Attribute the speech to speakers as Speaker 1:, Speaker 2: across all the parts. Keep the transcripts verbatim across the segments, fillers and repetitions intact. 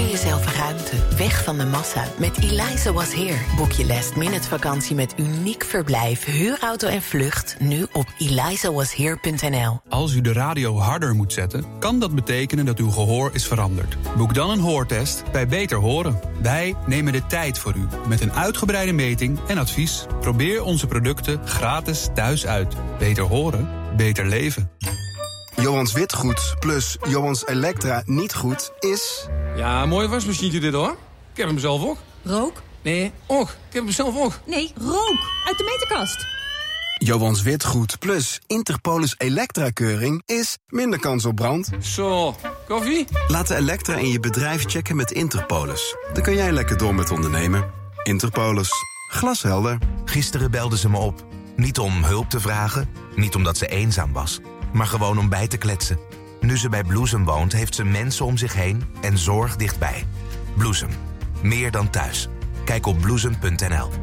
Speaker 1: Gun jezelf ruimte, weg van de massa. Met Eliza Was Here. Boek je last minute vakantie met uniek verblijf, huurauto en vlucht nu op eliza was here punt n l.
Speaker 2: Als u de radio harder moet zetten, kan dat betekenen dat uw gehoor is veranderd. Boek dan een hoortest bij Beter Horen. Wij nemen de tijd voor u met een uitgebreide meting en advies. Probeer onze producten gratis thuis uit. Beter horen, beter leven.
Speaker 3: Johans Witgoed plus Johans Elektra niet goed is...
Speaker 4: Ja, mooi wasmachine dit hoor. Ik heb hem zelf ook.
Speaker 5: Rook?
Speaker 4: Nee, och. Ik heb hem zelf ook.
Speaker 5: Nee, rook. Uit de meterkast.
Speaker 3: Johans Witgoed plus Interpolis Elektra-keuring is minder kans op brand.
Speaker 4: Zo, koffie?
Speaker 3: Laat de Elektra in je bedrijf checken met Interpolis. Dan kan jij lekker door met ondernemen. Interpolis. Glashelder.
Speaker 6: Gisteren belde ze me op. Niet om hulp te vragen, niet omdat ze eenzaam was, maar gewoon om bij te kletsen. Nu ze bij Bloesem woont, heeft ze mensen om zich heen en zorg dichtbij. Bloesem. Meer dan thuis. Kijk op bloesem punt n l.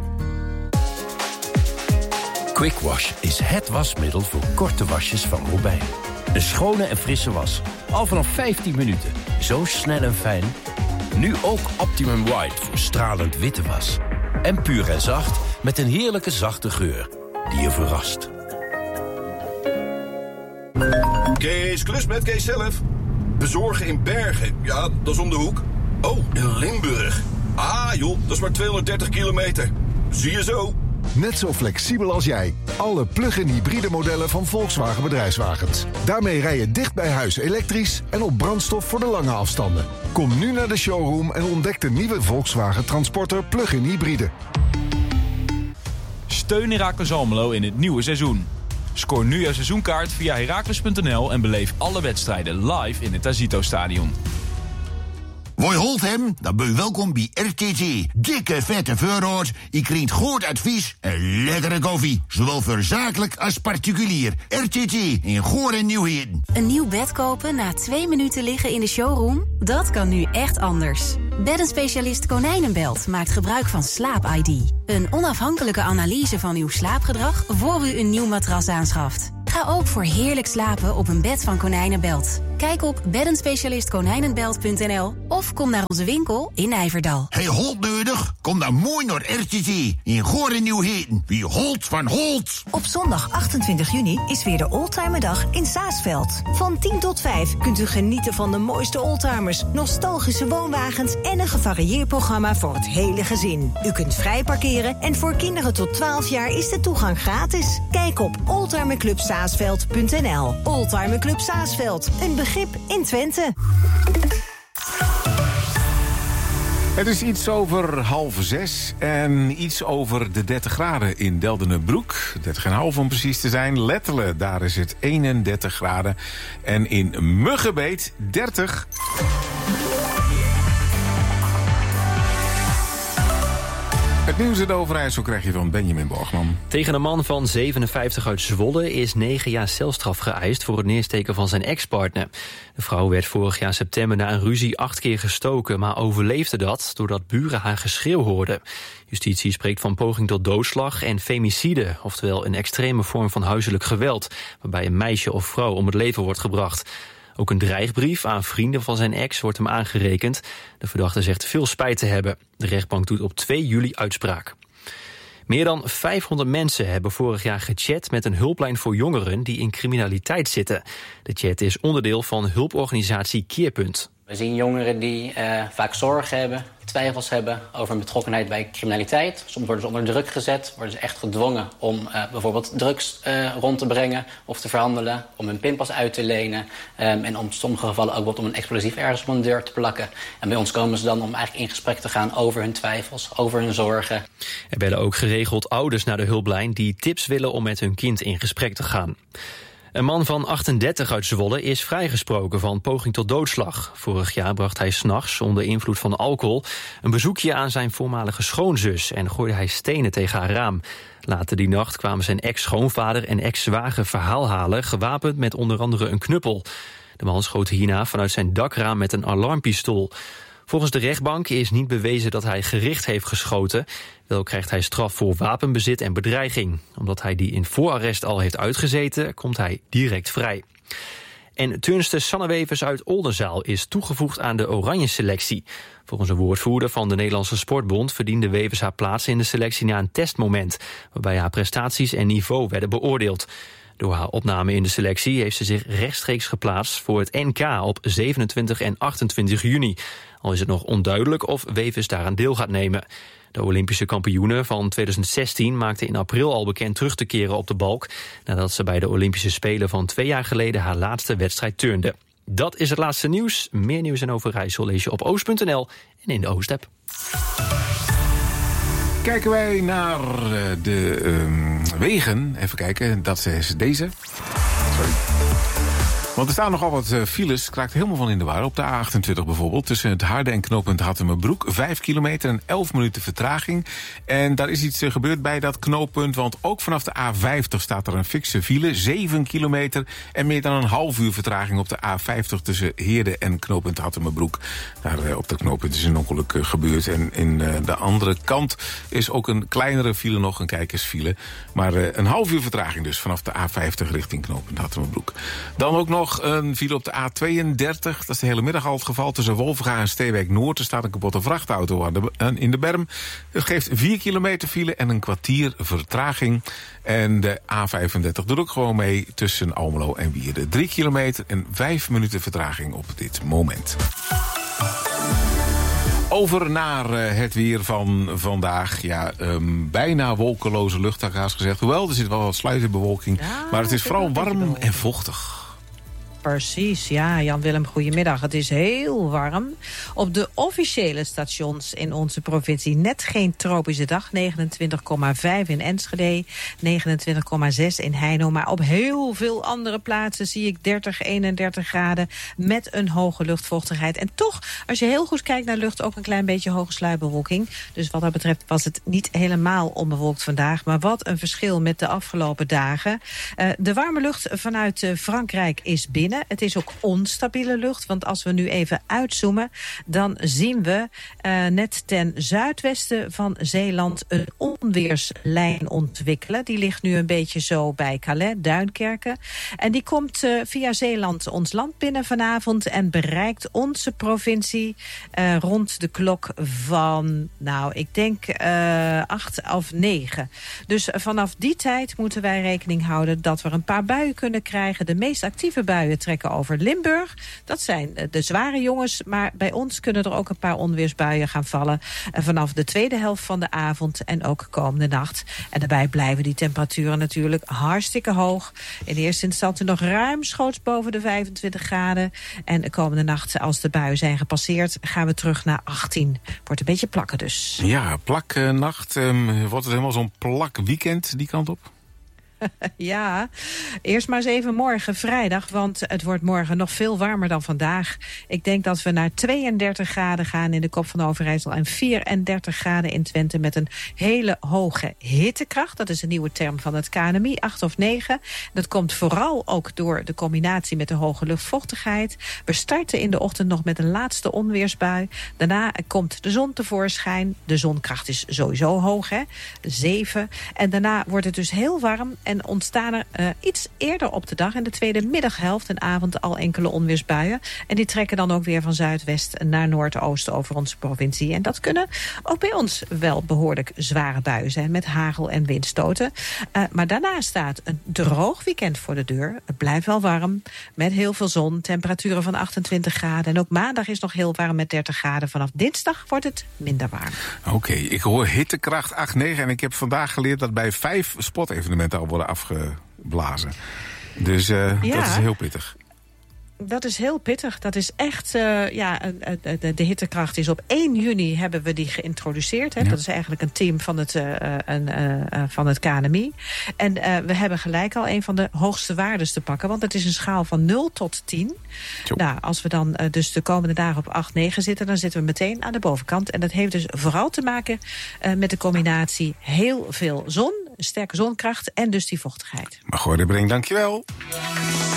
Speaker 7: Quick Wash is het wasmiddel voor korte wasjes van Robijn. Een schone en frisse was. Al vanaf vijftien minuten. Zo snel en fijn. Nu ook Optimum White voor stralend witte was. En puur en zacht met een heerlijke zachte geur die je verrast.
Speaker 8: Kees Klus met Kees zelf. Bezorgen in Bergen. Ja, dat is om de hoek. Oh, in Limburg. Ah joh, dat is maar tweehonderddertig kilometer. Zie je zo.
Speaker 9: Net zo flexibel als jij. Alle plug-in hybride modellen van Volkswagen Bedrijfswagens. Daarmee rij je dicht bij huis elektrisch en op brandstof voor de lange afstanden. Kom nu naar de showroom en ontdek de nieuwe Volkswagen Transporter plug-in hybride.
Speaker 10: Steun Heracles Almelo in het nieuwe seizoen. Scoor nu jouw seizoenkaart via heracles punt n l en beleef alle wedstrijden live in het Azito-stadion.
Speaker 11: Woi holt hem, dan ben je welkom bij R T G. Dikke vette voorraad, je krijgt goed advies en lekkere koffie. Zowel voor zakelijk als particulier. R T G in Goor en Nieuwheden.
Speaker 12: Een nieuw bed kopen na twee minuten liggen in de showroom? Dat kan nu echt anders. Beddenspecialist Konijnenbelt maakt gebruik van Slaap I D. Een onafhankelijke analyse van uw slaapgedrag voor u een nieuw matras aanschaft. Ga ook voor heerlijk slapen op een bed van Konijnenbelt. Kijk op beddenspecialist konijnenbelt punt n l of kom naar onze winkel in Nijverdal.
Speaker 11: Hey, Holt nodig? Kom dan mooi naar R T G in Goor en Nieuwheden. Wie Holt van Holt.
Speaker 13: Op zondag achtentwintig juni is weer de Oldtimerdag in Saasveld. Van tien tot vijf kunt u genieten van de mooiste oldtimers, nostalgische woonwagens en een gevarieerd programma voor het hele gezin. U kunt vrij parkeren en voor kinderen tot twaalf jaar is de toegang gratis. Kijk op oldtimerclub saasveld punt n l. Oldtimer Club Saasveld, een begrip in Twente.
Speaker 14: Het is iets over half zes en iets over de dertig graden in Deldenenbroek. dertig komma vijf om precies te zijn. Lettelen, daar is het eenendertig graden. En in Muggenbeet dertig. Het nieuws in Overijssel krijg je van Benjamin Borgman.
Speaker 15: Tegen een man van zevenenvijftig uit Zwolle is negen jaar celstraf geëist voor het neersteken van zijn ex-partner. De vrouw werd vorig jaar september na een ruzie acht keer gestoken, maar overleefde dat doordat buren haar geschreeuw hoorden. Justitie spreekt van poging tot doodslag en femicide, oftewel een extreme vorm van huiselijk geweld, waarbij een meisje of vrouw om het leven wordt gebracht. Ook een dreigbrief aan vrienden van zijn ex wordt hem aangerekend. De verdachte zegt veel spijt te hebben. De rechtbank doet op twee juli uitspraak. Meer dan vijfhonderd mensen hebben vorig jaar gechat met een hulplijn voor jongeren die in criminaliteit zitten. De chat is onderdeel van hulporganisatie Keerpunt.
Speaker 16: We zien jongeren die uh, vaak zorgen hebben, twijfels hebben over een betrokkenheid bij criminaliteit. Soms worden ze onder druk gezet, worden ze echt gedwongen om uh, bijvoorbeeld drugs uh, rond te brengen of te verhandelen, om hun pinpas uit te lenen um, en om in sommige gevallen ook wat om een explosief ergens op een deur te plakken. En bij ons komen ze dan om eigenlijk in gesprek te gaan over hun twijfels, over hun zorgen.
Speaker 15: Er bellen ook geregeld ouders naar de hulplijn die tips willen om met hun kind in gesprek te gaan. Een man van achtendertig uit Zwolle is vrijgesproken van poging tot doodslag. Vorig jaar bracht hij 's nachts onder invloed van alcohol een bezoekje aan zijn voormalige schoonzus en gooide hij stenen tegen haar raam. Later die nacht kwamen zijn ex-schoonvader en ex-zwager verhaal halen, gewapend met onder andere een knuppel. De man schoot hierna vanuit zijn dakraam met een alarmpistool. Volgens de rechtbank is niet bewezen dat hij gericht heeft geschoten. Wel krijgt hij straf voor wapenbezit en bedreiging. Omdat hij die in voorarrest al heeft uitgezeten, komt hij direct vrij. En turnster Sanne Wevers uit Oldenzaal is toegevoegd aan de oranje selectie. Volgens een woordvoerder van de Nederlandse Sportbond verdiende Wevers haar plaats in de selectie na een testmoment, waarbij haar prestaties en niveau werden beoordeeld. Door haar opname in de selectie heeft ze zich rechtstreeks geplaatst voor het N K op zevenentwintig en achtentwintig juni. Al is het nog onduidelijk of Wevers daaraan deel gaat nemen. De Olympische kampioene van tweeduizend zestien maakte in april al bekend terug te keren op de balk, nadat ze bij de Olympische Spelen van twee jaar geleden haar laatste wedstrijd turnde. Dat is het laatste nieuws. Meer nieuws en Overijssel lees je op oost punt n l en in de Oost-app.
Speaker 14: Kijken wij naar de uh, wegen. Even kijken, dat is deze. Sorry. Want er staan nogal wat uh, files, kraakt helemaal van in de war. Op de A achtentwintig bijvoorbeeld, tussen het Harde en knooppunt Hattemerbroek. Vijf kilometer en elf minuten vertraging. En daar is iets uh, gebeurd bij dat knooppunt, want ook vanaf de A vijftig staat er een fikse file. Zeven kilometer en meer dan een half uur vertraging op de A vijftig tussen Heerde en knooppunt Hattemerbroek. Daar uh, op dat knooppunt is een ongeluk uh, gebeurd. En in uh, de andere kant is ook een kleinere file nog, een kijkersfile. Maar uh, een half uur vertraging dus vanaf de A vijftig richting knooppunt Hattemerbroek. Dan ook nog een file op de A tweeëndertig. Dat is de hele middag al het geval. Tussen Wolvenga en Steewijk Noord. Er staat een kapotte vrachtauto aan de, in de berm. Het geeft vier kilometer file en een kwartier vertraging. En de A vijfendertig doet ook gewoon mee tussen Almelo en Wierden. Drie kilometer en vijf minuten vertraging op dit moment. Over naar uh, het weer van vandaag. Ja, um, bijna wolkeloze lucht, had ik haast gezegd. Hoewel, er zit wel wat sluierbewolking. Ja, maar het is vooral warm en vochtig.
Speaker 17: Precies, ja, Jan-Willem, goedemiddag. Het is heel warm. Op de officiële stations in onze provincie net geen tropische dag. negenentwintig komma vijf in Enschede, negenentwintig komma zes in Heino. Maar op heel veel andere plaatsen zie ik dertig, eenendertig graden met een hoge luchtvochtigheid. En toch, als je heel goed kijkt naar lucht, ook een klein beetje hoge sluierbewolking. Dus wat dat betreft was het niet helemaal onbewolkt vandaag. Maar wat een verschil met de afgelopen dagen. Uh, de warme lucht vanuit uh, Frankrijk is binnen. Het is ook onstabiele lucht, want als we nu even uitzoomen, dan zien we uh, net ten zuidwesten van Zeeland een onweerslijn ontwikkelen. Die ligt nu een beetje zo bij Calais, Duinkerken. En die komt uh, via Zeeland ons land binnen vanavond en bereikt onze provincie uh, rond de klok van, nou, ik denk uh, acht of negen. Dus uh, vanaf die tijd moeten wij rekening houden dat we een paar buien kunnen krijgen. De meest actieve buien trekken over Limburg. Dat zijn de zware jongens, maar bij ons kunnen er ook een paar onweersbuien gaan vallen vanaf de tweede helft van de avond en ook komende nacht. En daarbij blijven die temperaturen natuurlijk hartstikke hoog. In eerste instantie nog ruimschoots boven de vijfentwintig graden. En de komende nacht, als de buien zijn gepasseerd, gaan we terug naar achttien. Wordt een beetje plakken dus.
Speaker 14: Ja, plaknacht. Um, wordt het helemaal zo'n plak weekend die kant op?
Speaker 17: Ja, eerst maar eens even morgen vrijdag, want het wordt morgen nog veel warmer dan vandaag. Ik denk dat we naar tweeëndertig graden gaan in de Kop van Overijssel en vierendertig graden in Twente met een hele hoge hittekracht. Dat is een nieuwe term van het K N M I, acht of negen. Dat komt vooral ook door de combinatie met de hoge luchtvochtigheid. We starten in de ochtend nog met een laatste onweersbui. Daarna komt de zon tevoorschijn. De zonkracht is sowieso hoog, hè? zeven. En daarna wordt het dus heel warm en ontstaan er uh, iets eerder op de dag in de tweede middaghelft en avond al enkele onweersbuien. En die trekken dan ook weer van zuidwest naar noordoosten over onze provincie. En dat kunnen ook bij ons wel behoorlijk zware buien zijn met hagel en windstoten. Uh, maar daarna staat een droog weekend voor de deur. Het blijft wel warm met heel veel zon, temperaturen van achtentwintig graden. En ook maandag is nog heel warm met dertig graden. Vanaf dinsdag wordt het minder warm.
Speaker 14: Oké, okay, ik hoor hittekracht acht, negen en ik heb vandaag geleerd dat bij vijf sportevenementen al worden afgeblazen. Dus uh, ja, dat is heel pittig.
Speaker 17: Dat is heel pittig. Dat is echt, uh, ja, de, de hittekracht is op één juni hebben we die geïntroduceerd. Hè. Ja. Dat is eigenlijk een team van het, uh, een, uh, van het K N M I. En uh, we hebben gelijk al een van de hoogste waardes te pakken. Want het is een schaal van nul tot tien. Nou, als we dan uh, dus de komende dagen op acht, negen zitten, dan zitten we meteen aan de bovenkant. En dat heeft dus vooral te maken uh, met de combinatie heel veel zon, sterke zonkracht en dus die vochtigheid.
Speaker 14: Margot de Brink, dankjewel.